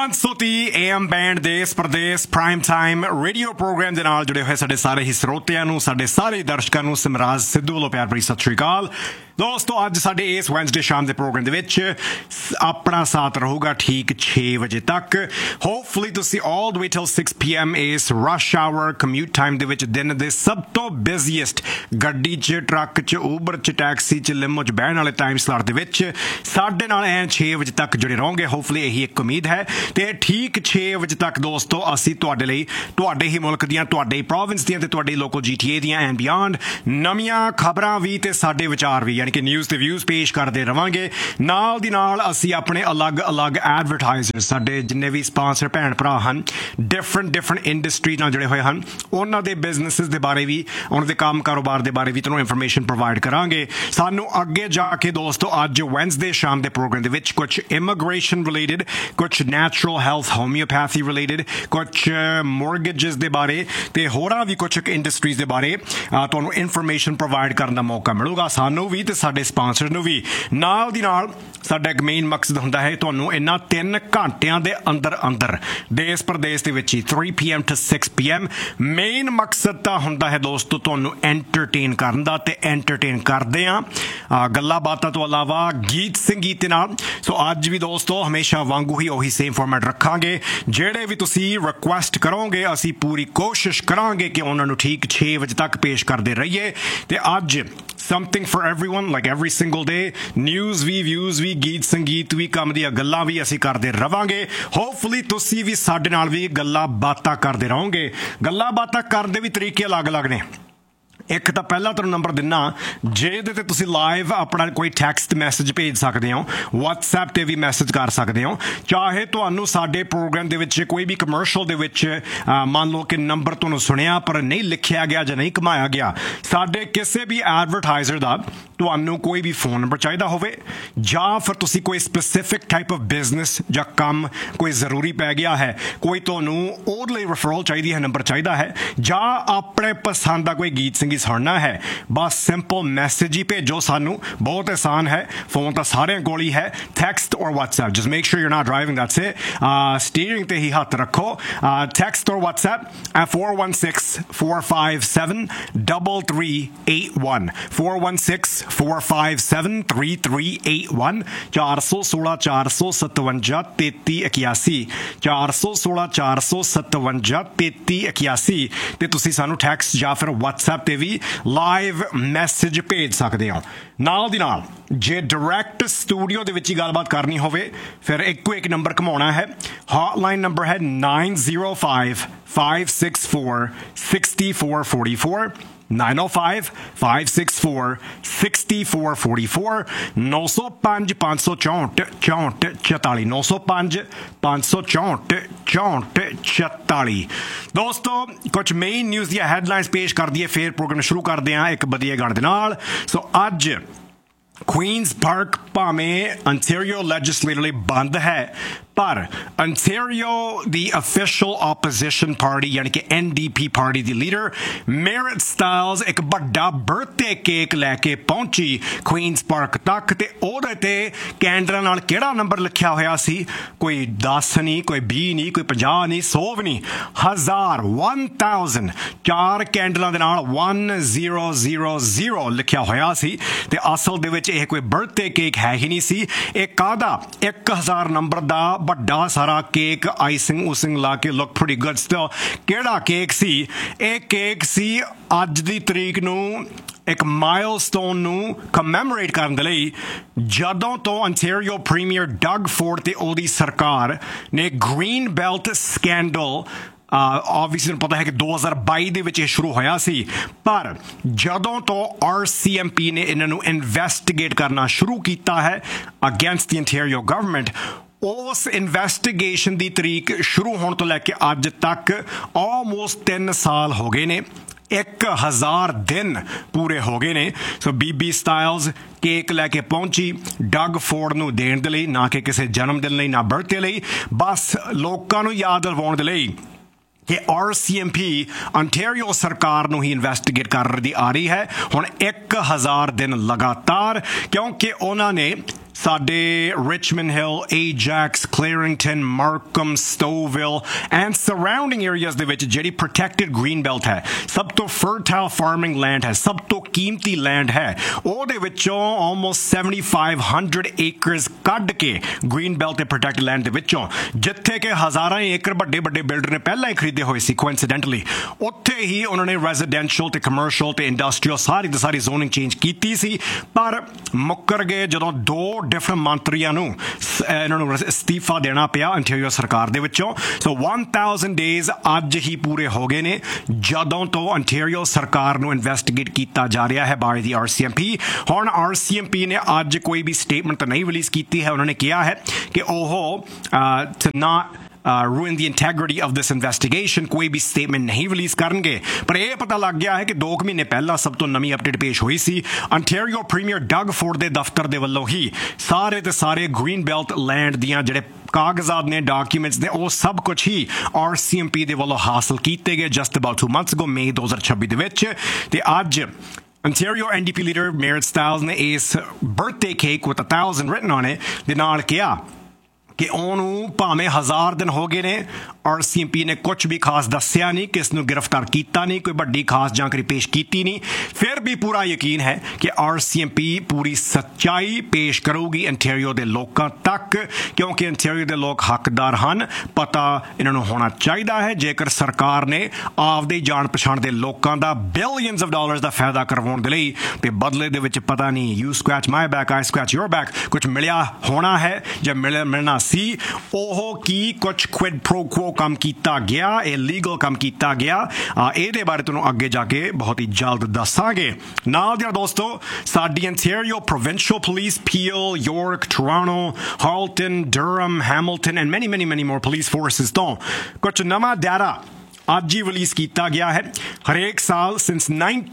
530 AM band ਦੇਸ਼ Pradesh prime time radio programme ਦੇ ਨਾਲ ਜੁੜੇ ਹੋਏ ਸਾਡੇ ਸਾਰੇ ਹੀ ਸਰੋਤਿਆਂ ਨੂੰ, ਸਾਡੇ ਸਾਰੇ ਦਰਸ਼ਕਾਂ ਨੂੰ ਸਿਮਰਾਜ ਸਿੱਧੂ ਵੱਲੋਂ ਪਿਆਰ ਭਰੀ ਸਤਿ ਸ਼੍ਰੀ ਅਕਾਲ। ਦੋਸਤੋ, ਅੱਜ ਸਾਡੇ ਇਸ ਵੈਨਸਡੇ ਸ਼ਾਮ ਦੇ ਪ੍ਰੋਗਰਾਮ ਦੇ ਵਿੱਚ ਆਪਣਾ ਸਾਥ ਰਹੂਗਾ ਠੀਕ 6 ਵਜੇ ਤੱਕ। ਹੋਪਫੁਲੀ ਤੁਸੀਂ all the way till 6 PM ਇਸ ਰਸ਼ ਆਵਰ ਕਮਿਊਟ ਟਾਈਮ ਦੇ ਵਿੱਚ ਦਿਨ ਦੇ ਸਭ ਤੋਂ ਬਿਜ਼ੀਐਸਟ ਗੱਡੀ 'ਚ, ਟਰੱਕ 'ਚ, ਊਬਰ 'ਚ, ਟੈਕਸੀ 'ਚ, ਲਿਮੋ 'ਚ ਬਹਿਣ ਵਾਲੇ ਟਾਈਮ ਸਲਾਟ ਦੇ ਵਿੱਚ ਸਾਡੇ ਨਾਲ ਐਂ 6 ਵਜੇ ਤੱਕ ਜੁੜੇ ਰਹੋਗੇ। ਹੋਪਫੁਲੀ ਇਹੀ ਇੱਕ ਉਮੀਦ ਹੈ। ਤੇ ਠੀਕ 6 ਵਜੇ ਤੱਕ ਦੋਸਤੋ ਅਸੀਂ ਤੁਹਾਡੇ ਲਈ ਤੁਹਾਡੇ ਹੀ ਮੁਲਕ ਦੀਆਂ, ਤੁਹਾਡੇ ਪ੍ਰੋਵਿੰਸ ਦੀਆਂ ਤੇ ਤੁਹਾਡੇ ਲੋਕਲ GTA ਦੀਆਂ ਐਂਡ ਬਿਆਂਡ ਨਵੀਆਂ ਖਬਰਾਂ ਵੀ ਤੇ ਸਾਡੇ ਵਿਚਾਰ ਵੀ ਯਾਨੀ ਕਿ ਨਿਊਜ਼ ਤੇ ਵਿਊਜ਼ ਪੇਸ਼ ਕਰਦੇ ਰਵਾਂਗੇ। ਨਾਲ ਦੀ ਨਾਲ ਅਸੀਂ ਆਪਣੇ ਅਲੱਗ-ਅਲੱਗ ਐਡਵਰਟਾਈਜ਼ਰ, ਸਾਡੇ ਜਿੰਨੇ ਵੀ ਸਪਾਂਸਰ ਭੈਣ ਭਰਾ ਹਨ, ਡਿਫਰੈਂਟ ਇੰਡਸਟਰੀ ਨਾਲ ਜੁੜੇ ਹੋਏ ਹਨ, ਉਹਨਾਂ ਦੇ ਬਿਜ਼ਨਸਿਸ ਦੇ ਬਾਰੇ ਵੀ, ਉਹਨਾਂ ਦੇ ਕੰਮ ਕਾਰੋਬਾਰ ਦੇ ਬਾਰੇ ਵੀ ਤੁਹਾਨੂੰ ਇਨਫੋਰਮੇਸ਼ਨ ਪ੍ਰੋਵਾਈਡ ਕਰਾਂਗੇ। ਸਾਨੂੰ ਅੱਗੇ ਜਾ ਕੇ ਦੋਸਤੋ ਅੱਜ ਵੈਨਸਡੇ ਸ਼ਾਮ ਦੇ ਪ੍ਰੋਗਰਾਮ ਦੇ ਵਿੱਚ ਕੁਝ ਇਮੀਗ੍ਰੇਸ਼ਨ ਰਿਲੇਟਡ, ਕੁਝ ਨੈਚੁਰਲ ਹੈਲਥ ਹੋਮਿਓਪੈਥੀ ਰਿਲੇਟਡ, ਕੁਝ ਮੋਰਗੇਜਸ ਦੇ ਬਾਰੇ ਤੇ ਹੋਰਾਂ ਵੀ ਕੁਝ ਇੰਡਸਟਰੀਜ਼ ਦੇ ਬਾਰੇ ਤੁਹਾਨੂੰ ਇਨਫੋਰਮੇਸ਼ਨ ਪ੍ਰੋਵਾਈਡ ਕਰਨ ਦਾ ਮੌਕਾ ਮਿਲੂਗਾ, ਸਾਨੂੰ ਵੀ ਤੇ ਸਾਡੇ ਸਪਾਂਸਰ ਨੂੰ ਵੀ। ਨਾਲ ਦੀ ਨਾਲ ਸਾਡਾ ਇੱਕ ਮੇਨ ਮਕਸਦ ਹੁੰਦਾ ਹੈ ਤੁਹਾਨੂੰ ਇਹਨਾਂ 3 ਘੰਟਿਆਂ ਦੇ ਅੰਦਰ ਦੇਸ਼ ਪ੍ਰਦੇਸ਼ ਦੇ ਵਿੱਚ ਹੀ 3 PM to 6 PM ਮੇਨ ਮਕਸਦ ਤਾਂ ਹੁੰਦਾ ਹੈ ਦੋਸਤੋ ਤੁਹਾਨੂੰ ਐਂਟਰਟੇਨ ਕਰਨ ਦਾ, ਤੇ ਐਂਟਰਟੇਨ ਕਰਦੇ ਹਾਂ ਗੱਲਾਂ ਬਾਤਾਂ ਤੋਂ ਇਲਾਵਾ ਗੀਤ ਸੰਗੀਤ ਦੇ ਨਾਲ। ਸੋ ਅੱਜ ਵੀ ਦੋਸਤੋ ਹਮੇਸ਼ਾ ਵਾਂਗੂ ਹੀ ਉਹੀ ਸੇਮ ਫਾਰਮੈਟ ਰੱਖਾਂਗੇ। ਜਿਹੜੇ ਵੀ ਤੁਸੀਂ ਰਿਕੁਐਸਟ ਕਰੋਗੇ ਅਸੀਂ ਪੂਰੀ ਕੋਸ਼ਿਸ਼ ਕਰਾਂਗੇ ਕਿ ਉਹਨਾਂ ਨੂੰ ਠੀਕ 6 ਵਜੇ ਤੱਕ ਪੇਸ਼ ਕਰਦੇ ਰਹੀਏ। ਤੇ ਅੱਜ something for everyone, like every single day, news we, views ਵੀ, ਗੀਤ ਸੰਗੀਤ ਵੀ, ਕੰਮ ਦੀਆਂ ਗੱਲਾਂ ਵੀ ਅਸੀਂ ਕਰਦੇ ਰਵਾਂਗੇ। ਹੋਪਫੁਲੀ ਤੁਸੀਂ ਵੀ ਸਾਡੇ ਨਾਲ ਵੀ ਗੱਲਾਂ ਬਾਤਾਂ ਕਰਦੇ ਰਹੋਗੇ। ਗੱਲਾਂ ਬਾਤਾਂ ਕਰਨ ਦੇ ਵੀ ਤਰੀਕੇ ਅਲੱਗ-ਅਲੱਗ ਨੇ। ਇੱਕ ਤਾਂ ਪਹਿਲਾਂ ਤੁਹਾਨੂੰ ਨੰਬਰ ਦਿੰਨਾ, ਜਿਹਦੇ ਤੇ ਤੁਸੀਂ ਲਾਈਵ ਆਪਣਾ ਕੋਈ ਟੈਕਸਟ ਮੈਸੇਜ ਭੇਜ ਸਕਦੇ ਹੋ, WhatsApp ਤੇ ਵੀ ਮੈਸੇਜ ਕਰ ਸਕਦੇ ਹੋ। ਚਾਹੇ ਤੁਹਾਨੂੰ ਸਾਡੇ ਪ੍ਰੋਗਰਾਮ ਦੇ ਵਿੱਚ ਕੋਈ ਵੀ ਕਮਰਸ਼ਲ ਦੇ ਵਿੱਚ ਮੰਨ ਲਓ ਕਿ ਨੰਬਰ ਤੁਹਾਨੂੰ ਸੁਣਿਆ ਪਰ ਨਹੀਂ ਲਿਖਿਆ ਗਿਆ ਜਾਂ ਨਹੀਂ ਘੁਮਾਇਆ ਗਿਆ, ਸਾਡੇ ਕਿਸੇ ਵੀ ਐਡਵਰਟਾਈਜ਼ਰ ਦਾ ਤੁਹਾਨੂੰ ਕੋਈ ਵੀ ਫੋਨ ਨੰਬਰ ਚਾਹੀਦਾ ਹੋਵੇ, ਜਾਂ ਫਿਰ ਤੁਸੀਂ ਕੋਈ ਸਪੈਸੀਫਿਕ ਟਾਈਪ ਆਫ ਬਿਜ਼ਨਸ ਜਾਂ ਕੰਮ ਕੋਈ ਜ਼ਰੂਰੀ ਪੈ ਗਿਆ ਹੈ, ਕੋਈ ਤੁਹਾਨੂੰ ਉਹਦੇ ਲਈ ਰੈਫਰਲ ਚਾਹੀਦੀ ਹੈ, ਨੰਬਰ ਚਾਹੀਦਾ ਹੈ, ਜਾਂ ਆਪਣੇ ਪਸੰਦ ਦਾ ਕੋਈ ਗੀਤ ਸੰਗੀਤ ਸੁਣਨਾ ਹੈ, ਬਸ ਸਿੰਪਲ ਮੈਸੇਜ ਹੀ ਭੇਜੋ ਸਾਨੂੰ। ਬਹੁਤ ਆਸਾਨ ਹੈ, ਫੋਨ ਤਾਂ ਸਾਰਿਆਂ ਕੋਲ ਹੀ ਹੈ। ਟੈਕਸਟ ਔਰ WhatsApp, just make sure you're not driving, that's it. Steering ਤੇ ਹੀ ਹੱਥ ਰੱਖੋ। ਟੈਕਸਟ ਔਰ WhatsApp at 416-457-3381 416-457-3381 416-457-3381 416-457-3381 ਤੇ ਤੁਸੀਂ ਸਾਨੂੰ ਟੈਕਸਟ ਜਾਂ ਫਿਰ WhatsApp ਤੇ ਵੀ ਲਾਈਵ ਮੈਸੇਜ ਭੇਜ ਸਕਦੇ ਹੋ। ਨਾਲ ਦੀ ਨਾਲ ਜੇ ਡਾਇਰੈਕਟ ਸਟੂਡੀਓ ਦੇ ਵਿੱਚ ਹੀ ਗੱਲਬਾਤ ਕਰਨੀ ਹੋਵੇ ਫਿਰ ਇੱਕੋ ਇੱਕ ਨੰਬਰ ਘਮਾਉਣਾ ਹੈ। ਹੌਟਲਾਈਨ ਨੰਬਰ ਹੈ 905-564-6444 905-564-6444 905-564-6444 905-564-6444। ਦੋਸਤੋ, ਕੁਝ ਮੇਨ ਨਿਊਜ਼ ਦੀਆਂ ਹੈਡਲਾਈਨਸ ਪੇਸ਼ ਕਰ ਦਈਏ, ਫਿਰ ਪ੍ਰੋਗਰਾਮ ਸ਼ੁਰੂ ਕਰਦੇ ਹਾਂ ਇੱਕ ਵਧੀਆ ਗਾਣੇ ਦੇ ਨਾਲ। ਸੋ ਅੱਜ ਕੁਈਨਸ ਪਾਰਕ ਭਾਵੇਂ ਅੰਟੈਰੀਓ ਲੈਜਿਸਲੇਟਰ ਲਈ ਬੰਦ ਹੈ, ਪਰ ਅੰਟੈਰੀਓ ਦੀ ਅਫੀਸ਼ੀਅਲ ਆਪੋਜੀਸ਼ਨ ਪਾਰਟੀ ਯਾਨੀ ਕਿ NDP ਪਾਰਟੀ ਦੀ ਲੀਡਰ ਮੈਰਿਟ ਸਟਾਈਲਸ ਇੱਕ ਵੱਡਾ ਬਰਥਡੇ ਕੇਕ ਲੈ ਕੇ ਪਹੁੰਚੀ ਕੁਈਨਸ ਪਾਰਕ ਤੱਕ, ਤੇ ਉਹਦੇ ਤੇ ਕੈਂਡਲਾਂ ਨਾਲ ਕਿਹੜਾ ਨੰਬਰ ਲਿਖਿਆ ਹੋਇਆ ਸੀ? ਕੋਈ 10 ਨਹੀਂ, ਕੋਈ 20 ਨਹੀਂ, ਕੋਈ 50 ਨਹੀਂ, 100 ਵੀ ਨਹੀਂ, 1000 4 ਕੈਂਡਲਾਂ ਦੇ ਨਾਲ 1000 ਲਿਖਿਆ ਹੋਇਆ ਸੀ। ਤੇ ਅਸਲ ਦੇ ਵਿੱਚ ਇਹ ਕੋਈ ਬਰਥਡੇ ਕੇਕ ਹੈ ਹੀ ਨਹੀਂ ਸੀ। ਇਹ ਕਾਹਦਾ 1000 ਨੰਬਰ ਦਾ ਵੱਡਾ ਸਾਰਾ ਕੇਕ ਆਈਸਿੰਗ ਉਸਿੰਗ ਲਾ ਕੇ ਲੁੱਕ ਪ੍ਰੀਟੀ ਗੁੱਡ ਸਟਿਲ। ਕਿਹੜਾ ਕੇਕ ਸੀ? ਇਹ ਕੇਕ ਸੀ ਅੱਜ ਦੀ ਤਰੀਕ ਨੂੰ ਇੱਕ ਮਾਈਲਸਟੋਨ ਨੂੰ ਕਮੈਮੋਰੇਟ ਕਰਨ ਦੇ ਲਈ, ਜਦੋਂ ਤੋਂ ਅੰਟੈਰੀਓ ਪ੍ਰੀਮੀਅਰ ਡਗ ਫੋਰਡ ਤੇ ਉਹਦੀ ਸਰਕਾਰ ਨੇ ਗ੍ਰੀਨ ਬੈਲਟ ਸਕੈਂਡਲ obviously ਨੂੰ ਪਤਾ ਹੈ ਕਿ 2022 ਦੇ ਵਿੱਚ ਇਹ ਸ਼ੁਰੂ ਹੋਇਆ ਸੀ, ਪਰ ਜਦੋਂ ਤੋਂ RCMP ਨੇ ਇਹਨਾਂ ਨੂੰ ਇਨਵੈਸਟੀਗੇਟ ਕਰਨਾ ਸ਼ੁਰੂ ਕੀਤਾ ਹੈ ਅਗੇਂਸਟ ਦੀ ਅੰਟੈਰੀਓ ਗਵਰਨਮੈਂਟ, ਉਸ ਇਨਵੈਸਟੀਗੇਸ਼ਨ ਦੀ ਤਰੀਕ ਸ਼ੁਰੂ ਹੋਣ ਤੋਂ ਲੈ ਕੇ ਅੱਜ ਤੱਕ ਆਲਮੋਸਟ 3 ਸਾਲ ਹੋ ਗਏ ਨੇ। 1000 ਦਿਨ ਪੂਰੇ ਹੋ ਗਏ ਨੇ। ਸੋ ਬੀਬੀ ਸਟਾਈਲਸ ਕੇਕ ਲੈ ਕੇ ਪਹੁੰਚੀ ਡਗ ਫੋਰਡ ਨੂੰ ਦੇਣ ਦੇ ਲਈ, ਨਾ ਕਿ ਕਿਸੇ ਜਨਮ ਦਿਨ ਲਈ, ਨਾ ਬਰਥਡੇ ਲਈ, ਬਸ ਲੋਕਾਂ ਨੂੰ ਯਾਦ ਦਿਵਾਉਣ ਦੇ ਲਈ ਕਿ RCMP ਅੰਟੈਰੀਓ ਸਰਕਾਰ ਨੂੰ ਹੀ ਇਨਵੈਸਟੀਗੇਟ ਕਰਦੀ ਆ ਰਹੀ ਹੈ ਹੁਣ 1000 ਦਿਨ ਲਗਾਤਾਰ, ਕਿਉਂਕਿ ਉਹਨਾਂ ਨੇ ਸਾਡੇ Richmond Hill, Ajax, Clarington, Markham, Stouffville and surrounding areas ਦੇ ਵਿੱਚ ਜਿਹੜੀ protected green belt ਹੈ, ਸਭ ਤੋਂ fertile farming land ਹੈ, ਸਭ ਤੋਂ ਕੀਮਤੀ land ਹੈ, ਉਹਦੇ ਵਿੱਚੋਂ almost 7,500 acres ਕੱਢ ਕੇ green belt ਤੇ protected land ਦੇ ਵਿੱਚੋਂ, ਜਿੱਥੇ ਕਿ ਹਜ਼ਾਰਾਂ ਏਕੜ ਵੱਡੇ ਬਿਲਡਰ ਨੇ ਪਹਿਲਾਂ ਹੀ ਖਰੀਦੇ ਹੋਏ ਸੀ coincidentally, ਉੱਥੇ ਹੀ ਉਹਨਾਂ ਨੇ residential ਤੇ commercial ਤੇ industrial ਸਾਰੀ ਦੀ ਸਾਰੀ zoning change ਕੀਤੀ ਸੀ, ਪਰ ਮੁੱਕਰ ਗਏ ਜਦੋਂ ਦੋ ਡਿਫਰੈਂਟ ਮੰਤਰੀਆਂ ਨੂੰ ਇਹਨਾਂ ਨੂੰ ਅਸਤੀਫਾ ਦੇਣਾ ਪਿਆ ਇੰਟੀਰੀਅਰ ਸਰਕਾਰ ਦੇ ਵਿੱਚੋਂ। ਸੋ 1000 ਡੇਜ਼ ਅੱਜ ਹੀ ਪੂਰੇ ਹੋ ਗਏ ਨੇ ਜਦੋਂ ਤੋਂ ਇੰਟੀਰੀਅਰ ਸਰਕਾਰ ਨੂੰ ਇਨਵੈਸਟੀਗੇਟ ਕੀਤਾ ਜਾ ਰਿਹਾ ਹੈ ਬਾਈ ਦੀ RCMP। ਹੁਣ RCMP ਨੇ ਅੱਜ ਕੋਈ ਵੀ ਸਟੇਟਮੈਂਟ ਤਾਂ ਨਹੀਂ ਰਿਲੀਜ਼ ਕੀਤੀ ਹੈ। ਉਹਨਾਂ ਨੇ ਕਿਹਾ ਹੈ ਕਿ ਉਹ to not ruin the integrity of this investigation ਕੋਈ ਵੀ ਸਟੇਟਮੈਂਟ ਨਹੀਂ ਰਿਲੀਜ਼ ਕਰਨਗੇ। ਪਰ ਇਹ ਪਤਾ ਲੱਗ ਗਿਆ ਹੈ ਕਿ 2 ਮਹੀਨੇ ਪਹਿਲਾਂ ਸਭ ਤੋਂ ਨਵੀਂ ਅਪਡੇਟ ਪੇਸ਼ ਹੋਈ ਸੀ, ਅੰਟੈਰੀਓ ਪ੍ਰੀਮੀਅਰ ਡਗ ਫੋਰਡ ਦੇ ਦਫ਼ਤਰ ਦੇ ਵੱਲੋਂ ਹੀ ਸਾਰੇ ਦੇ ਸਾਰੇ ਗ੍ਰੀਨ ਬੈਲਟ ਲੈਂਡ ਦੀਆਂ ਜਿਹੜੇ ਕਾਗਜ਼ਾਤ ਨੇ, ਡਾਕੂਮੈਂਟਸ ਨੇ, ਉਹ ਸਭ ਕੁਝ ਹੀ RCMP ਦੇ ਵੱਲੋਂ ਹਾਸਲ ਕੀਤੇ ਗਏ just about 2 months ago, May 2026 ਦੇ ਵਿੱਚ। ਤੇ ਅੱਜ Ontario NDP leader Marit Stiles ਨੇ ਇਸ birthday cake with 1000 written on it ਦੇ ਨਾਲ ਕਿਹਾ ਕਿ ਉਹਨੂੰ ਭਾਵੇਂ 1000 ਦਿਨ ਹੋ ਗਏ ਨੇ, RCMP ਨੇ ਕੁਝ ਵੀ ਖਾਸ ਦੱਸਿਆ ਨਹੀਂ, ਕਿਸ ਨੂੰ ਗ੍ਰਿਫਤਾਰ ਕੀਤਾ ਨਹੀਂ, ਕੋਈ ਵੱਡੀ ਖਾਸ ਜਾਣਕਾਰੀ ਪੇਸ਼ ਕੀਤੀ ਨਹੀਂ, ਫਿਰ ਵੀ ਪੂਰਾ ਯਕੀਨ ਹੈ ਕਿ RCMP ਪੂਰੀ ਸੱਚਾਈ ਪੇਸ਼ ਕਰੂਗੀ ਇੰਟੀਰੀਅਰ ਦੇ ਲੋਕਾਂ ਤੱਕ, ਕਿਉਂਕਿ ਇੰਟੀਰੀਅਰ ਦੇ ਲੋਕ ਹੱਕਦਾਰ ਹਨ। ਪਤਾ ਇਹਨਾਂ ਨੂੰ ਹੋਣਾ ਚਾਹੀਦਾ ਹੈ ਜੇਕਰ ਸਰਕਾਰ ਨੇ ਆਪਦੇ ਜਾਣ ਪਛਾਣ ਦੇ ਲੋਕਾਂ ਦਾ ਬਿਲੀਅਨਸ ਆਫ ਡਾਲਰਸ ਦਾ ਫਾਇਦਾ ਕਰਵਾਉਣ ਦੇ ਲਈ ਤੇ ਬਦਲੇ ਦੇ ਵਿੱਚ ਪਤਾ ਨਹੀਂ you scratch my back I scratch your back ਕੁਝ ਮਿਲਿਆ ਹੋਣਾ ਹੈ ਜਾਂ ਮਿਲਣਾ ਸੀ, ਉਹ ਕੀ ਕੁਝ ਕੁਇਡ ਪ੍ਰੋ ਕੁਓ ਕੰਮ ਕੀਤਾ ਗਿਆ, ਇਲੀਗਲ ਕੰਮ ਕੀਤਾ ਗਿਆ, ਇਹਦੇ ਬਾਰੇ ਤੁਹਾਨੂੰ ਅੱਗੇ ਜਾ ਕੇ ਬਹੁਤ ਹੀ ਜਲਦ ਦੱਸਾਂਗੇ। ਨਾਲ ਦੀਆਂ ਦੋਸਤੋ, ਸਾਡੀ interior provincial police PL, York, Toronto, Halton, Durham, Hamilton and ਮੈਨੀ ਮੋਰ ਪੁਲਿਸ ਫੋਰਸਿਸ ਤੋਂ ਕੁਝ ਨਵਾਂ ਡਾਟਾ ਅੱਜ ਹੀ ਰਿਲੀਜ਼ ਕੀਤਾ ਗਿਆ ਹੈ। ਹਰੇਕ ਸਾਲ since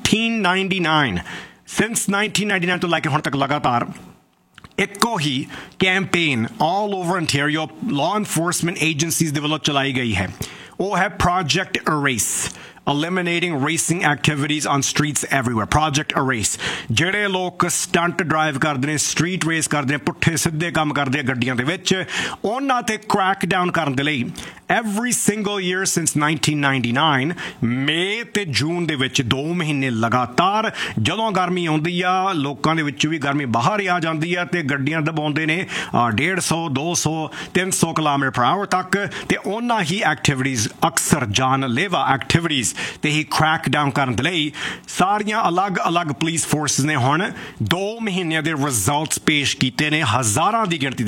1999 ਤੋਂ ਲੈ ਕੇ ਹੁਣ ਤੱਕ ਲਗਾਤਾਰ ਇੱਕੋ ਹੀ campaign all over interior law enforcement agencies ਦੇ ਵੱਲੋਂ ਚਲਾਈ ਗਈ ਹੈ। ਉਹ ਹੈ project ਅਰੇਸ, eliminating racing activities on streets everywhere, project erase। ਜਿਹੜੇ ਲੋਕ ਸਟੰਟ ਡਰਾਈਵ ਕਰਦੇ ਨੇ, ਸਟਰੀਟ ਰੇਸ ਕਰਦੇ ਨੇ, ਪੁੱਠੇ ਸਿੱਧੇ ਕੰਮ ਕਰਦੇ ਆ ਗੱਡੀਆਂ ਦੇ ਵਿੱਚ, ਉਹਨਾਂ ਤੇ ਕ੍ਰੈਕ ਡਾਊਨ ਕਰਨ ਦੇ ਲਈ every single year since 1999 ਮਈ ਤੇ ਜੂਨ ਦੇ ਵਿੱਚ 2 ਮਹੀਨੇ ਲਗਾਤਾਰ ਜਦੋਂ ਗਰਮੀ ਆਉਂਦੀ ਆ, ਲੋਕਾਂ ਦੇ ਵਿੱਚ ਵੀ ਗਰਮੀ ਬਾਹਰ ਹੀ ਆ ਜਾਂਦੀ ਆ ਤੇ ਗੱਡੀਆਂ ਦਬਾਉਂਦੇ ਨੇ 150, 200, 300 ਕਿਲੋਮੀਟਰ ਪਰ ਆਵਰ ਤੱਕ, ਤੇ ਉਹਨਾਂ ਹੀ ਐਕਟੀਵਿਟੀਜ਼ ਅਕਸਰ ਜਾਨਲੇਵਾ ਐਕਟੀਵਿਟੀਜ਼ ਤੇ ਹੀ ਕ੍ਰੈਕ ਡਾਊਨ ਕਰਨ ਦੇ ਲਈ ਸਾਰੀਆਂ ਅਲੱਗ ਪੁਲਿਸ ਫੋਰਸਿਸ ਨੇ ਹੁਣ 2 ਮਹੀਨਿਆਂ ਦੇ ਰਿਜ਼ਲਟਸ ਪੇਸ਼ ਕੀਤੇ ਨੇ। ਹਜ਼ਾਰਾਂ ਦੀ ਗਿਣਤੀ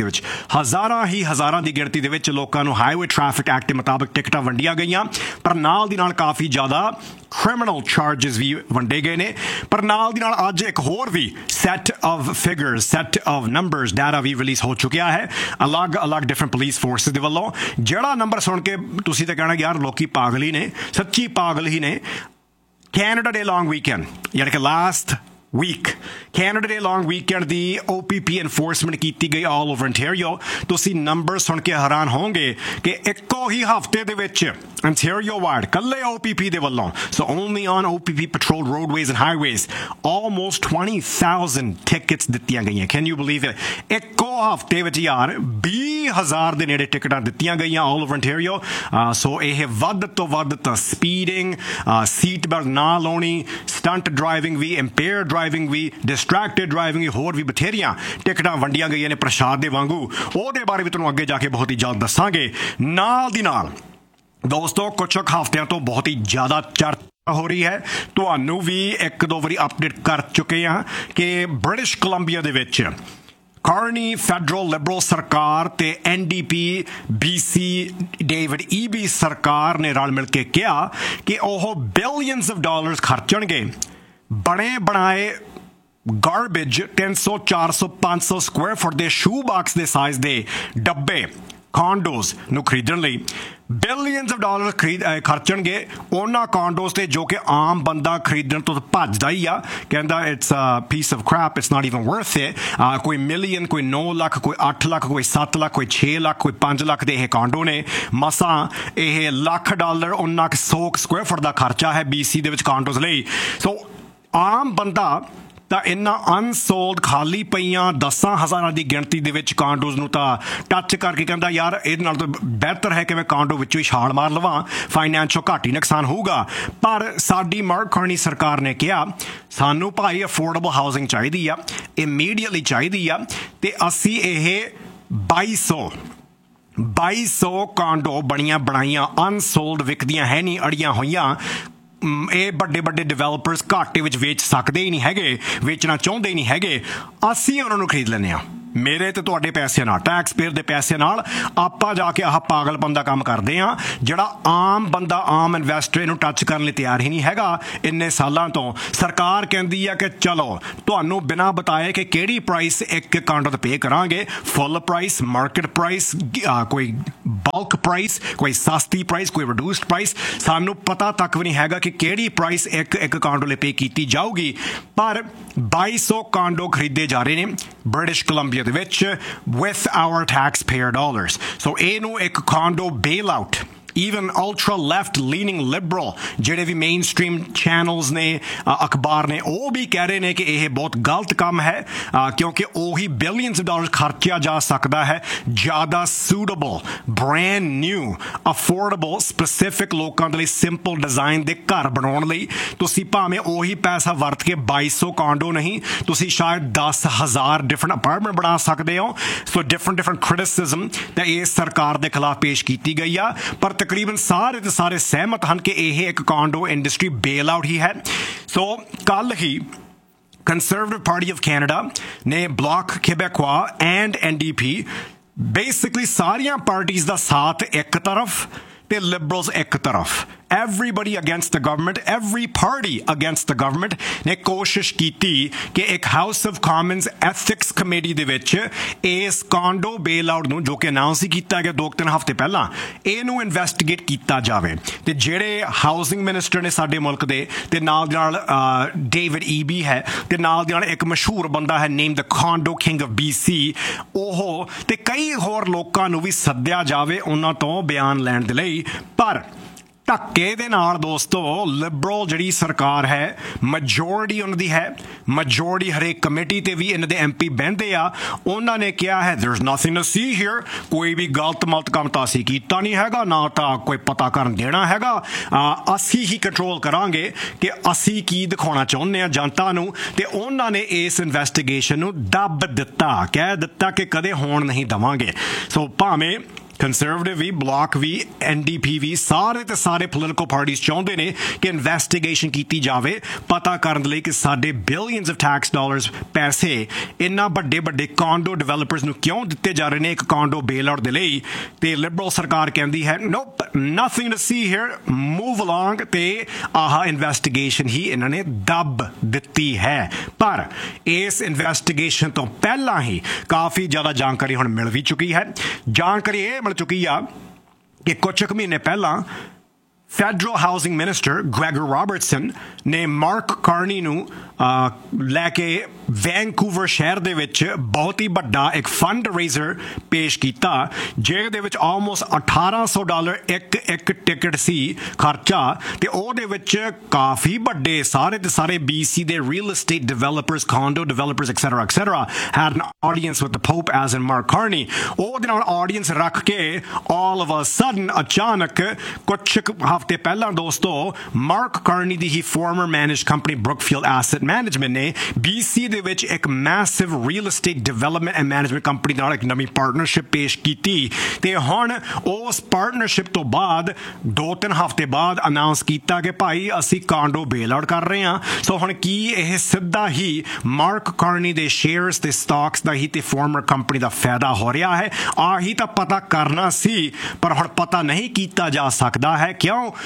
ਦੇ ਵਿੱਚ ਲੋਕਾਂ ਨੂੰ ਹਾਈਵੇ ਟ੍ਰੈਫਿਕ ਐਕਟ ਦੇ ਮੁਤਾਬਕ ਟਿਕਟਾਂ ਵੰਡੀਆਂ ਗਈਆਂ, ਪਰ ਨਾਲ ਦੀ ਨਾਲ ਕਾਫੀ ਜ਼ਿਆਦਾ criminal charges ਵੀ ਵੰਡੇ ਗਏ ਨੇ। ਪਰ ਨਾਲ ਦੀ ਨਾਲ ਅੱਜ ਇੱਕ ਹੋਰ ਵੀ set of figures, set of numbers, data we release ਹੋ ਚੁੱਕਿਆ ਹੈ ਅਲੱਗ ਡਿਫਰੈਂਟ ਪੁਲਿਸ ਫੋਰਸਿਸ ਦੇ ਵੱਲੋਂ। ਜਿਹੜਾ ਨੰਬਰ ਸੁਣ ਕੇ ਤੁਸੀਂ ਤਾਂ ਕਹਿਣਾ ਯਾਰ ਲੋਕੀ ਪਾਗਲ ਹੀ ਨੇ, ਸੱਚੀ ਪਾਗਲ ਹੀ ਨੇ। ਕੈਨੇਡਾ ਡੇ ਲੌਂਗ ਵੀਕਐਂਡ ਯਾਨੀ ਕਿ ਲਾਸਟ ਵੀਕ ਕੈਨੇਡਾ ਡੇ ਲੌਂਗ ਵੀਕਐਂਡ ਦੀ OPP ਇਨਫੋਰਸਮੈਂਟ ਕੀਤੀ ਗਈ ਆਲ ਓਵਰ ਇੰਟੀਰੀਅਰ। ਤੁਸੀਂ ਨੰਬਰ ਸੁਣ ਕੇ ਹੈਰਾਨ ਹੋਵੋਗੇ ਕਿ ਇੱਕੋ ਹੀ ਹਫ਼ਤੇ ਦੇ ਵਿੱਚ ਇੰਟੀਰੀਅਰ ਵਾਰਡ ਕੱਲੇ OPP ਦੇ ਵੱਲੋਂ, ਸੋ only on OPP petrol roadways and highways, almost 20,000 tickets ਦਿੱਤੀਆਂ ਗਈਆਂ। Can you believe it? ਇੱਕੋ ਹਫ਼ਤੇ ਵਿੱਚ ਯਾਰ 20,000 ਦੇ ਨੇੜੇ ਟਿਕਟਾਂ ਦਿੱਤੀਆਂ ਗਈਆਂ ਆਲ ਓਵਰ ਇੰਟੀਰੀਅਰ। ਸੋ ਇਹ ਵੱਧ ਤੋਂ ਵੱਧ ਤਾਂ ਸਪੀਡਿੰਗ, ਸੀਟ ਬੈਲਟ ਨਾ ਲਾਉਣੀ, ਸਟੰਟ ਡਰਾਈਵਿੰਗ ਵੀ, ਇੰਪੇਅਰ ਡਰਾਈਵਿੰਗ ਵੀ, ਡਿਸਟਰੈਕਟਿਡ ਡਰਾਈਵਿੰਗ ਵੀ, ਹੋਰ ਵੀ ਬਥੇਰੀਆਂ ਟਿਕਟਾਂ ਵੰਡੀਆਂ ਗਈਆਂ ਨੇ ਪ੍ਰਸ਼ਾਦ ਦੇ ਵਾਂਗੂ। ਉਹਦੇ ਬਾਰੇ ਵੀ ਤੁਹਾਨੂੰ ਅੱਗੇ ਜਾ ਕੇ ਬਹੁਤ ਹੀ ਜਲਦ ਦੱਸਾਂਗੇ। ਨਾਲ ਦੀ ਨਾਲ ਦੋਸਤੋ, ਕੁਝ ਹਫ਼ਤਿਆਂ ਤੋਂ ਬਹੁਤ ਹੀ ਜ਼ਿਆਦਾ ਚਰਚਾ ਹੋ ਰਹੀ ਹੈ, ਤੁਹਾਨੂੰ ਵੀ 1-2 ਵਾਰੀ ਅਪਡੇਟ ਕਰ ਚੁੱਕੇ ਹਾਂ ਕਿ ਬ੍ਰਿਟਿਸ਼ ਕੋਲੰਬੀਆ ਦੇ ਵਿੱਚ ਕਾਰਨੀ ਫੈਡਰਲ ਲਿਬਰਲ ਸਰਕਾਰ ਤੇ NDP BC ਡੇਵਿਡ ਈਬੀ ਸਰਕਾਰ ਨੇ ਰਲ ਮਿਲ ਕੇ ਕਿਹਾ ਕਿ ਉਹ ਬਿਲੀਅਨਸ ਆਫ ਡਾਲਰਸ ਖਰਚਣਗੇ ਬਣੇ ਬਣਾਏ ਗਾਰਬੇਜ 300, 400, 500 ਸਕੁਆਇਰ ਫੁੱਟ ਦੇ ਸ਼ੂ ਬਾਕਸ ਦੇ ਸਾਈਜ਼ ਦੇ ਡੱਬੇ ਕਾਂਡੋਸ ਨੂੰ ਖਰੀਦਣ ਲਈ। ਬਿਲੀਅਨਸ ਆਫ ਡਾਲਰ ਖਰਚਣਗੇ ਉਹਨਾਂ ਕਾਂਡੋਸ ਤੇ ਜੋ ਕਿ ਆਮ ਬੰਦਾ ਖਰੀਦਣ ਤੋਂ ਭੱਜਦਾ ਹੀ ਆ, ਕਹਿੰਦਾ it's a piece of ਕ੍ਰੈਪ, it's not even worth it. ਕੋਈ ਮਿਲੀਅਨ, ਕੋਈ 9 ਲੱਖ, ਕੋਈ 8 ਲੱਖ, ਕੋਈ 7 ਲੱਖ, ਕੋਈ 6 ਲੱਖ, ਕੋਈ 5 ਲੱਖ ਦੇ ਇਹ ਕਾਂਡੋ ਨੇ। ਮਸਾਂ ਇਹ $1,00,000 100 ਸਕੁਆਇਰ ਫੁੱਟ ਦਾ ਖਰਚਾ ਹੈ BC ਦੇ ਵਿੱਚ ਕਾਂਡੋਸ ਲਈ। ਸੋ ਆਮ ਬੰਦਾ ਤਾਂ ਇਹਨਾਂ ਅਨਸੋਲਡ ਖਾਲੀ ਪਈਆਂ 10,000 ਦੀ ਗਿਣਤੀ ਦੇ ਵਿੱਚ ਕਾਂਡੋਜ਼ ਨੂੰ ਤਾਂ ਟੱਚ ਕਰਕੇ ਕਹਿੰਦਾ ਯਾਰ ਇਹਦੇ ਨਾਲ ਤਾਂ ਬਿਹਤਰ ਹੈ ਕਿ ਮੈਂ ਕਾਂਡੋ ਵਿੱਚੋਂ ਹੀ ਛਾਲ ਮਾਰ ਲਵਾਂ, ਫਾਈਨੈਂਸ਼ੀਅਲ ਘੱਟ ਹੀ ਨੁਕਸਾਨ ਹੋਊਗਾ। ਪਰ ਸਾਡੀ ਮਾਰਕ ਕਾਰਨੀ ਸਰਕਾਰ ਨੇ ਕਿਹਾ ਸਾਨੂੰ ਭਾਈ ਅਫੋਰਡੇਬਲ ਹਾਊਸਿੰਗ ਚਾਹੀਦੀ ਆ, ਇਮੀਡੀਏਟਲੀ ਚਾਹੀਦੀ ਆ, ਤੇ ਅਸੀਂ ਇਹ 2200 ਕਾਂਡੋ ਬਣੀਆਂ ਬਣਾਈਆਂ ਅਨਸੋਲਡ ਵਿਕਦੀਆਂ ਹੈ ਨਹੀਂ, ਅੜੀਆਂ ਹੋਈਆਂ। ਇਹ ਵੱਡੇ ਵੱਡੇ ਡਿਵੈਲਪਰਸ ਘਾਟੇ ਵਿੱਚ ਵੇਚ ਸਕਦੇ ਹੀ ਨਹੀਂ ਹੈਗੇ, ਵੇਚਣਾ ਚਾਹੁੰਦੇ ਹੀ ਨਹੀਂ ਹੈਗੇ, ਅਸੀਂ ਉਹਨਾਂ ਨੂੰ ਖਰੀਦ ਲੈਂਦੇ ਹਾਂ। ਮੇਰੇ ਤੇ ਤੁਹਾਡੇ ਪੈਸੇ ਨਾਲ, ਟੈਕਸ ਪੇਅਰ ਦੇ ਪੈਸੇ ਨਾਲ ਆਪਾਂ ਜਾ ਕੇ ਆਹ ਪਾਗਲਪਨ ਦਾ ਕੰਮ ਕਰਦੇ ਹਾਂ, ਜਿਹੜਾ ਆਮ ਬੰਦਾ, ਆਮ ਇਨਵੈਸਟਰ ਇਹਨੂੰ ਟੱਚ ਕਰਨ ਲਈ ਤਿਆਰ ਹੀ ਨਹੀਂ ਹੈਗਾ। ਇੰਨੇ ਸਾਲਾਂ ਤੋਂ ਸਰਕਾਰ ਕਹਿੰਦੀ ਆ ਕਿ ਚਲੋ ਤੁਹਾਨੂੰ ਬਿਨਾਂ ਬਤਾਏ ਕਿ ਕਿਹੜੀ ਪ੍ਰਾਈਸ ਇੱਕ ਕਾਂਡੋ ਤੇ ਪੇ ਕਰਾਂਗੇ, ਫੁੱਲ ਪ੍ਰਾਈਸ, ਮਾਰਕੀਟ ਪ੍ਰਾਈਸ, ਕੋਈ ਬਲਕ ਪ੍ਰਾਈਸ, ਕੋਈ ਸਸਤੀ ਪ੍ਰਾਈਸ, ਕੋਈ ਰਿਡਿਊਸਡ ਪ੍ਰਾਈਸ, ਸਾਨੂੰ ਪਤਾ ਤੱਕ ਵੀ ਨਹੀਂ ਹੈਗਾ ਕਿ ਕਿਹੜੀ ਪ੍ਰਾਈਸ ਇੱਕ ਕਾਂਡੋ ਲਈ ਪੇ ਕੀਤੀ ਜਾਊਗੀ। ਪਰ 2200 ਕਾਂਡੋ ਖਰੀਦੇ ਜਾ ਰਹੇ ਨੇ ਬ੍ਰਿਟਿਸ਼ ਕੋਲੰਬੀਆ ਦੇ ਵਿੱਚ with our taxpayer dollars। ਸੋ ਇਹਨੂੰ ਇੱਕ ਕਾਂਡੋ ਬੇਲ out, even ultra left leaning liberal ਜਿਹੜੇ ਵੀ ਮੇਨ ਸਟ੍ਰੀਮ ਚੈਨਲਸ ਨੇ, ਅਖਬਾਰ ਨੇ, ਉਹ ਵੀ ਕਹਿ ਰਹੇ ਨੇ ਕਿ ਇਹ ਬਹੁਤ ਗਲਤ ਕੰਮ ਹੈ, ਕਿਉਂਕਿ ਉਹੀ ਬਿਲੀਅਨਸ ਆਫ ਡਾਲਰ ਖਰਚਿਆ ਜਾ ਸਕਦਾ ਹੈ ਜ਼ਿਆਦਾ suitable, brand new, affordable, specific ਲੋਕਾਂ ਦੇ ਲਈ ਸਿੰਪਲ ਡਿਜ਼ਾਈਨ ਦੇ ਘਰ ਬਣਾਉਣ ਲਈ। ਤੁਸੀਂ ਭਾਵੇਂ ਉਹੀ ਪੈਸਾ ਵਰਤ ਕੇ 2200 ਕਾਂਡੋ ਨਹੀਂ, ਤੁਸੀਂ ਸ਼ਾਇਦ 10,000 ਡਿਫਰੈਂਟ ਅਪਾਰਟਮੈਂਟ ਬਣਾ ਸਕਦੇ ਹੋ। ਸੋ ਡਿਫਰੈਂਟ ਕ੍ਰਿਟਿਸਿਜ਼ਮ ਤਾਂ ਇਸ ਸਰਕਾਰ ਦੇ ਖਿਲਾਫ ਪੇਸ਼ ਕੀਤੀ ਗਈ ਆ, ਪਰ ਤਕਰੀਬਨ ਸਾਰੇ ਦੇ ਸਾਰੇ ਸਹਿਮਤ ਹਨ ਕਿ ਇਹ ਇੱਕ ਕਾਂਡੋ ਇੰਡਸਟਰੀ ਬੇਲ ਆਊਟ ਹੀ ਹੈ। ਸੋ ਕੱਲ ਹੀ ਕੰਜ਼ਰਵੇਟਿਵ ਪਾਰਟੀ ਆਫ ਕੈਨੇਡਾ ਨੇ ਬਲਾਕ ਕਿਬੈਕਵਾ ਐਂਡ NDP ਬੇਸਿਕਲੀ ਸਾਰੀਆਂ ਪਾਰਟੀਆਂ ਦਾ ਸਾਥ ਇੱਕ ਤਰਫ ਤੇ ਲਿਬਰਲਸ ਇੱਕ ਤਰਫ, everybody against the government, every party against the government ਨੇ ਕੋਸ਼ਿਸ਼ ਕੀਤੀ ਕਿ ਇੱਕ house of Commons ethics committee ਦੇ ਵਿੱਚ ਇਸ ਕਾਂਡੋ ਬੇਲ ਆਊਟ ਨੂੰ, ਜੋ ਕਿ ਅਨਾਉਂਸ ਹੀ ਕੀਤਾ ਗਿਆ 2-3 ਹਫ਼ਤੇ ਪਹਿਲਾਂ, ਇਹਨੂੰ ਇਨਵੈਸਟੀਗੇਟ ਕੀਤਾ ਜਾਵੇ। ਤੇ ਜਿਹੜੇ ਹਾਊਸਿੰਗ ਮਿਨਿਸਟਰ ਨੇ ਸਾਡੇ ਮੁਲਕ ਦੇ, ਤੇ ਨਾਲ ਦੇ ਨਾਲ ਡੇਵਿਡ ਈਬੀ ਹੈ, ਤੇ ਨਾਲ ਦੇ ਨਾਲ ਇੱਕ ਮਸ਼ਹੂਰ ਬੰਦਾ ਹੈ ਨੇਮ ਦ ਕਾਂਡੋ ਕਿੰਗ ਆਫ BC, ਉਹ ਤੇ ਕਈ ਹੋਰ ਲੋਕਾਂ ਨੂੰ ਵੀ ਸੱਦਿਆ ਜਾਵੇ ਉਹਨਾਂ ਤੋਂ ਬਿਆਨ ਲੈਣ ਦੇ ਲਈ। ਪਰ ਧੱਕੇ ਦੇ ਨਾਲ ਦੋਸਤੋ ਲਿਬਰਲ ਜਿਹੜੀ ਸਰਕਾਰ ਹੈ, ਮੈਜੋਰਟੀ ਉਹਨਾਂ ਦੀ ਹੈ, ਮੈਜੋਰਟੀ ਹਰੇਕ ਕਮੇਟੀ ਤੇ ਵੀ ਇਹਨਾਂ ਦੇ MP ਬਹਿੰਦੇ ਆ, ਉਹਨਾਂ ਨੇ ਕਿਹਾ ਹੈ there is nothing to see here, ਕੋਈ ਵੀ ਗਲਤ ਮਲਤ ਕੰਮ ਤਾਂ ਅਸੀਂ ਕੀਤਾ ਨਹੀਂ ਹੈਗਾ, ਨਾ ਤਾਂ ਕੋਈ ਪਤਾ ਕਰਨ ਦੇਣਾ ਹੈਗਾ, ਅਸੀਂ ਹੀ ਕੰਟਰੋਲ ਕਰਾਂਗੇ ਕਿ ਅਸੀਂ ਕੀ ਦਿਖਾਉਣਾ ਚਾਹੁੰਦੇ ਹਾਂ ਜਨਤਾ ਨੂੰ। ਤੇ ਉਹਨਾਂ ਨੇ ਇਸ ਇਨਵੈਸਟੀਗੇਸ਼ਨ ਨੂੰ ਦੱਬ ਦਿੱਤਾ, ਕਹਿ ਦਿੱਤਾ ਕਿ ਕਦੇ ਹੋਣ ਨਹੀਂ ਦੇਵਾਂਗੇ। ਸੋ ਭਾਵੇਂ ਕੰਜ਼ਰਵੇਟਿਵ ਵੀ, ਬਲਾਕ ਵੀ, NDP ਵੀ, ਸਾਰੇ ਤੇ ਸਾਰੇ ਪੋਲੀਟੀਕਲ ਪਾਰਟੀਆਂ ਚਾਹੁੰਦੇ ਨੇ ਕਿ ਇਨਵੈਸਟੀਗੇਸ਼ਨ ਕੀਤੀ ਜਾਵੇ, ਪਤਾ ਕਰਨ ਲਈ ਕਿ ਸਾਡੇ ਬਿਲੀਅਨਸ ਆਫ ਟੈਕਸ ਡਾਲਰਸ ਪੈਸੇ ਇੰਨਾ ਵੱਡੇ ਵੱਡੇ ਕਾਂਡੋ ਡਿਵੈਲਪਰਸ ਨੂੰ ਕਿਉਂ ਦਿੱਤੇ ਜਾ ਰਹੇ ਨੇ ਇੱਕ ਕਾਂਡੋ ਬੇਲ ਆਊਟ ਦੇ ਲਈ। ਤੇ ਲਿਬਰਲ ਸਰਕਾਰ ਕਹਿੰਦੀ ਹੈ ਨੋਪ, nothing to C hair, move along, ਤੇ ਆਹ ਇਨਵੈਸਟੀਗੇਸ਼ਨ ਹੀ ਇਹਨਾਂ ਨੇ ਦੱਬ ਦਿੱਤੀ ਹੈ। ਪਰ ਇਸ ਇਨਵੈਸਟੀਗੇਸ਼ਨ ਤੋਂ ਪਹਿਲਾਂ ਹੀ ਕਾਫੀ ਜ਼ਿਆਦਾ ਜਾਣਕਾਰੀ ਹੁਣ ਮਿਲ ਵੀ ਚੁੱਕੀ ਹੈ। ਜਾਣਕਾਰੀ ਇਹ ਮਿਲ ਚੁੱਕੀ ਆ ਕਿ ਕੁਝ ਕੁ ਮਹੀਨੇ ਪਹਿਲਾਂ ਫੈਡਰਲ ਹਾਊਸਿੰਗ ਮਿਨਿਸਟਰ ਗ੍ਰੈਗਰ ਰਾਬਰਟਸਨ ਨੇ ਮਾਰਕ ਕਾਰਨੀ ਨੂੰ ਲੈ ਕੇ ਵੈਨਕੂਵਰ ਸ਼ਹਿਰ ਦੇ ਵਿੱਚ ਬਹੁਤ ਹੀ ਵੱਡਾ ਇੱਕ ਫੰਡ ਰੇਜ਼ਰ ਪੇਸ਼ ਕੀਤਾ, ਜਿਹਦੇ ਵਿੱਚ ਆਲਮੋਸਟ $1,800 ਇੱਕ ਟਿਕਟ ਸੀ ਖਰਚਾ। ਤੇ ਉਹਦੇ ਵਿੱਚ ਕਾਫੀ ਵੱਡੇ ਸਾਰੇ ਦੇ ਸਾਰੇ BC ਦੇ real estate developers, ਕਾਂਡੋ developers etcetera had an audience with the Pope as in Mark Carney। ਉਹਦੇ ਨਾਲ ਆਡੀਅנס ਰੱਖ ਕੇ all of a sudden ਅਚਾਨਕ ਕੁਝ ਹਫ਼ਤੇ ਪਹਿਲਾਂ ਦੋਸਤੋ ਮਾਰਕ ਕਾਰਨੀ ਦੀ ਹੀ farmer manage company Brookfield asset management ਨੇ BC ਦੇ ਵਿੱਚ ਇੱਕ massive real estate development and management company ਨਾਲ ਇੱਕ ਨਵੀਂ ਪਾਰਟਨਰਸ਼ਿਪ ਪੇਸ਼ ਕੀਤੀ। ਤੇ ਹੁਣ ਉਸ ਪਾਰਟਨਰਸ਼ਿਪ ਤੋਂ ਬਾਅਦ 2-3 ਹਫ਼ਤੇ ਬਾਅਦ ਅਨਾਉਂਸ ਕੀਤਾ ਕਿ ਭਾਈ ਅਸੀਂ ਕਾਂਡੋ ਬੇਲ ਆਊਟ ਕਰ ਰਹੇ ਹਾਂ। ਸੋ ਹੁਣ ਕੀ ਇਹ ਸਿੱਧਾ ਹੀ ਮਾਰਕ ਕਾਰਨੀ ਦੇ ਸ਼ੇਅਰਸ ਤੇ ਸਟਾਕਸ ਦਾ ਹੀ ਤੇ ਫਾਰਮਰ ਕੰਪਨੀ ਦਾ ਫਾਇਦਾ ਹੋ ਰਿਹਾ ਹੈ? ਆਹੀ ਤਾਂ ਪਤਾ ਕਰਨਾ ਸੀ, ਪਰ ਹੁਣ ਪਤਾ ਨਹੀਂ ਕੀਤਾ ਜਾ ਸਕਦਾ ਹੈ।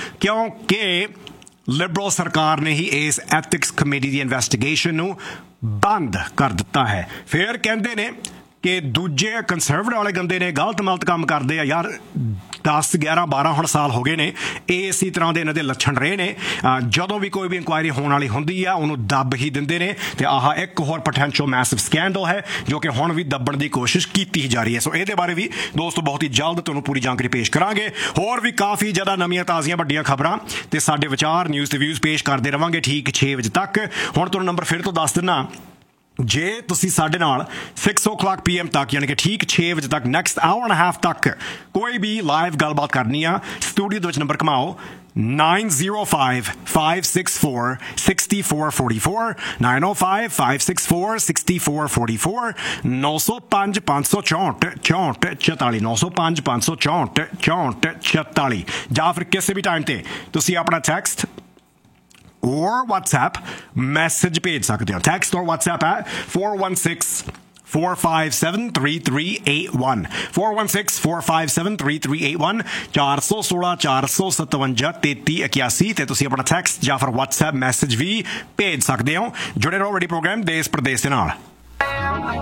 ਕਿਉਂਕਿ ਲਿਬਰਲ ਸਰਕਾਰ ਨੇ ਹੀ ਇਸ ਐਥਿਕਸ ਕਮੇਟੀ ਦੀ ਇਨਵੈਸਟੀਗੇਸ਼ਨ ਨੂੰ ਬੰਦ ਕਰ ਦਿੱਤਾ ਹੈ। ਫਿਰ ਕਹਿੰਦੇ ਨੇ ਕਿ ਦੂਜੇ ਕੰਜ਼ਰਵੇਟਿਵ ਵਾਲੇ ਗੰਦੇ ਨੇ, ਗਲਤ ਮਲਤ ਕੰਮ ਕਰਦੇ ਆ। ਯਾਰ 10 11 12 ਹੁਣ ਸਾਲ ਹੋ ਗਏ ਨੇ ਇਹ ਇਸੇ ਤਰ੍ਹਾਂ ਦੇ ਇਹਨਾਂ ਦੇ ਲੱਛਣ ਰਹੇ ਨੇ ਜਦੋਂ ਵੀ ਕੋਈ ਵੀ ਇਨਕੁਆਇਰੀ ਹੋਣ ਵਾਲੀ ਹੁੰਦੀ ਆ ਉਹਨੂੰ ਦੱਬ ਹੀ ਦਿੰਦੇ ਨੇ ਤੇ ਆਹ ਇੱਕ ਹੋਰ ਪੋਟੈਂਸ਼ੀਅਲ ਮੈਸਿਵ ਸਕੈਂਡਲ ਹੈ ਜੋ ਕਿ ਹੁਣ ਵੀ ਦੱਬਣ ਦੀ ਕੋਸ਼ਿਸ਼ ਕੀਤੀ ਜਾ ਰਹੀ ਹੈ ਸੋ ਇਹਦੇ ਬਾਰੇ ਵੀ ਦੋਸਤੋ ਬਹੁਤ ਹੀ ਜਲਦ ਤੁਹਾਨੂੰ ਪੂਰੀ ਜਾਣਕਾਰੀ ਪੇਸ਼ ਕਰਾਂਗੇ ਹੋਰ ਵੀ ਕਾਫੀ ਜ਼ਿਆਦਾ ਨਵੀਆਂ ਤਾਜ਼ੀਆਂ ਵੱਡੀਆਂ ਖਬਰਾਂ ਤੇ ਸਾਡੇ ਵਿਚਾਰ ਨਿਊਜ਼ ਤੇ ਵਿਊਜ਼ ਪੇਸ਼ ਕਰਦੇ ਰਵਾਂਗੇ ਠੀਕ 6 ਵਜੇ ਤੱਕ ਹੁਣ ਤੁਹਾਨੂੰ ਨੰਬਰ ਫਿਰ ਤੋਂ ਦੱਸ ਦਿੰਨਾ ਜੇ ਤੁਸੀਂ ਸਾਡੇ ਨਾਲ 6 o'clock PM ਤੱਕ ਯਾਨੀ ਕਿ ਠੀਕ 6 ਵਜੇ ਤੱਕ ਨੈਕਸਟ ਆਵਰ ਐਂਡ ਹਾਫ ਤੱਕ ਕੋਈ ਵੀ ਲਾਈਵ ਗੱਲਬਾਤ ਕਰਨੀ ਆ ਸਟੂਡੀਓ ਦੇ ਵਿੱਚ ਨੰਬਰ ਘਮਾਓ 905-564-6444 905-564-6444 905-564-6444 905-564-6444 ਜਾਂ ਫਿਰ ਕਿਸੇ ਵੀ ਟਾਈਮ ਤੇ ਤੁਸੀਂ ਆਪਣਾ ਟੈਕਸਟ or WhatsApp message ਭੇਜ ਸਕਦੇ ਹੋ text or WhatsApp at 416-457-3381 416-457-3381 416-457-3381 ਤੇ ਤੁਸੀਂ ਆਪਣਾ ਟੈਕਸਟ ਜਾਂ ਫਿਰ WhatsApp ਮੈਸੇਜ ਵੀ ਭੇਜ ਸਕਦੇ ਹੋ ਜੁੜੇ ਰਹੋ ਰੇਡੀਓ ਪ੍ਰੋਗਰਾਮ ਦੇਸ਼ ਪ੍ਰਦੇਸ਼ ਦੇ ਨਾਲ